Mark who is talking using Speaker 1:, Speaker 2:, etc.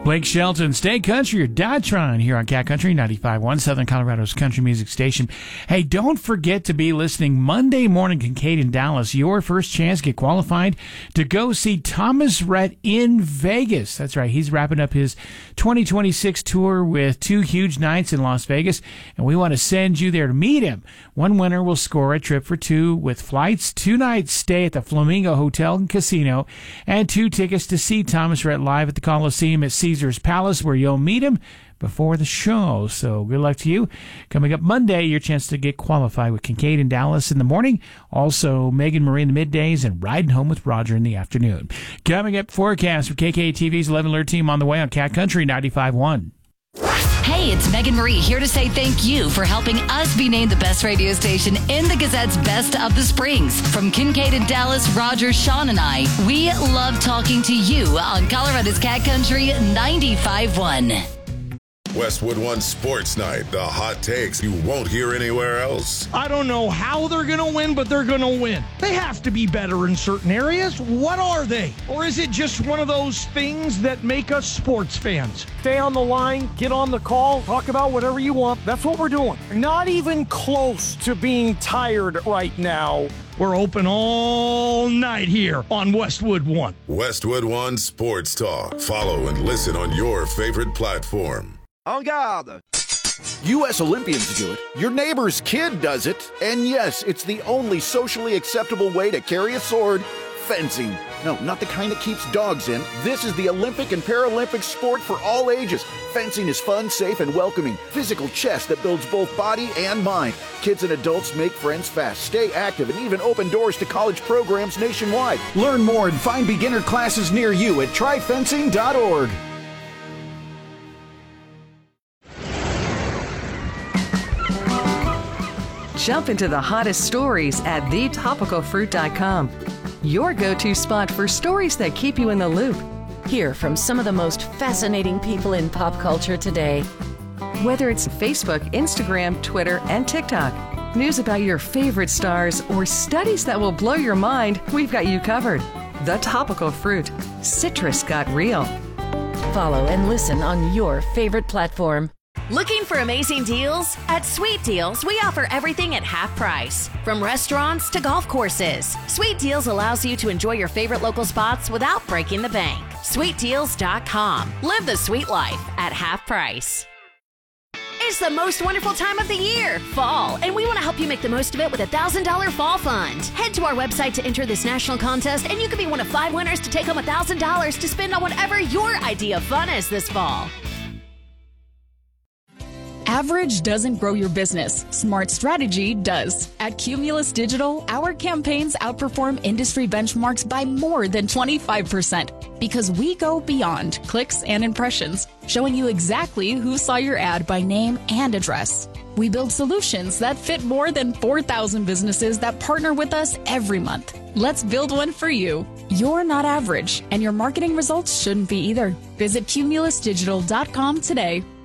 Speaker 1: Blake Shelton, Stay Country, or Die Trying here on Cat Country 95.1, Southern Colorado's country music station. Hey, don't forget to be listening Monday morning, Kincaid in Dallas. Your first chance to get qualified to go see Thomas Rhett in Vegas. That's right. He's wrapping up his 2026 tour with 2 huge nights in Las Vegas, and we want to send you there to meet him. One winner will score a trip for 2 with flights, 2 nights stay at the Flamingo Hotel and Casino, and 2 tickets to see Thomas Rhett live at the Coliseum at Caesar's Palace, where you'll meet him before the show. So good luck to you. Coming up Monday, your chance to get qualified with Kincaid in Dallas in the morning. Also, Megan Marie in the middays and Riding Home with Roger in the afternoon. Coming up, forecast for KKTV's 11 Alert team on the way on Cat Country 95.1.
Speaker 2: Hey, it's Megan Marie here to say thank you for helping us be named the best radio station in the Gazette's Best of the Springs. From Kincaid and Dallas, Roger, Sean, and I, we love talking to you on Colorado's Cat Country 95.1.
Speaker 3: Westwood One Sports Night, the hot takes you won't hear anywhere else.
Speaker 4: I don't know how they're going to win, but they're going to win. They have to be better in certain areas. What are they? Or is it just one of those things that make us sports fans? Stay on the line, get on the call, talk about whatever you want. That's what we're doing. Not even close to being tired right now. We're open all night here on Westwood One.
Speaker 3: Westwood One Sports Talk. Follow and listen on your favorite platform.
Speaker 5: En garde! U.S. Olympians do it. Your neighbor's kid does it. And yes, it's the only socially acceptable way to carry a sword. Fencing. No, not the kind that keeps dogs in. This is the Olympic and Paralympic sport for all ages. Fencing is fun, safe, and welcoming. Physical chess that builds both body and mind. Kids and adults make friends fast, stay active, and even open doors to college programs nationwide. Learn more and find beginner classes near you at tryfencing.org.
Speaker 6: Jump into the hottest stories at thetopicalfruit.com. Your go-to spot for stories that keep you in the loop.
Speaker 7: Hear from some of the most fascinating people in pop culture today.
Speaker 6: Whether it's Facebook, Instagram, Twitter, and TikTok, news about your favorite stars, or studies that will blow your mind, we've got you covered. The Topical Fruit. Citrus got real.
Speaker 7: Follow and listen on your favorite platform.
Speaker 8: Looking for amazing deals? At Sweet Deals, we offer everything at half price. From restaurants to golf courses, Sweet Deals allows you to enjoy your favorite local spots without breaking the bank. SweetDeals.com. Live the sweet life at half price. It's the most wonderful time of the year, fall, and we want to help you make the most of it with a $1,000 fall fund. Head to our website to enter this national contest, and you could be one of 5 winners to take home $1,000 to spend on whatever your idea of fun is this fall.
Speaker 9: Average doesn't grow your business. Smart strategy does. At Cumulus Digital, our campaigns outperform industry benchmarks by more than 25% because we go beyond clicks and impressions, showing you exactly who saw your ad by name and address. We build solutions that fit more than 4,000 businesses that partner with us every month. Let's build one for you. You're not average, and your marketing results shouldn't be either. Visit cumulusdigital.com today.